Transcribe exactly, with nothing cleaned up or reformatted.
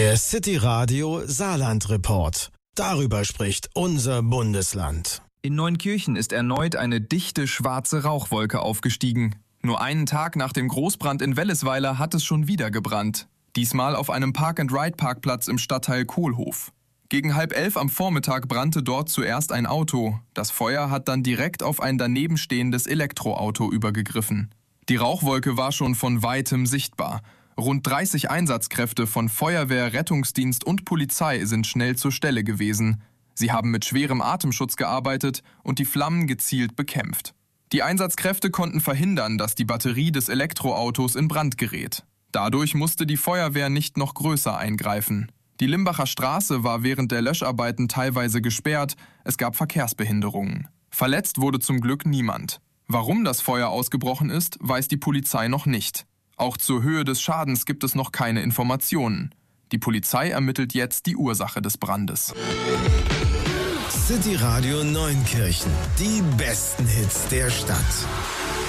Der City Radio Saarland Report. Darüber spricht unser Bundesland. In Neunkirchen ist erneut eine dichte schwarze Rauchwolke aufgestiegen. Nur einen Tag nach dem Großbrand in Wellesweiler hat es schon wieder gebrannt. Diesmal auf einem Park-and-Ride-Parkplatz im Stadtteil Kohlhof. Gegen halb elf am Vormittag brannte dort zuerst ein Auto. Das Feuer hat dann direkt auf ein daneben stehendes Elektroauto übergegriffen. Die Rauchwolke war schon von weitem sichtbar. Rund dreißig Einsatzkräfte von Feuerwehr, Rettungsdienst und Polizei sind schnell zur Stelle gewesen. Sie haben mit schwerem Atemschutz gearbeitet und die Flammen gezielt bekämpft. Die Einsatzkräfte konnten verhindern, dass die Batterie des Elektroautos in Brand gerät. Dadurch musste die Feuerwehr nicht noch größer eingreifen. Die Limbacher Straße war während der Löscharbeiten teilweise gesperrt, es gab Verkehrsbehinderungen. Verletzt wurde zum Glück niemand. Warum das Feuer ausgebrochen ist, weiß die Polizei noch nicht. Auch zur Höhe des Schadens gibt es noch keine Informationen. Die Polizei ermittelt jetzt die Ursache des Brandes. City Radio Neunkirchen. Die besten Hits der Stadt.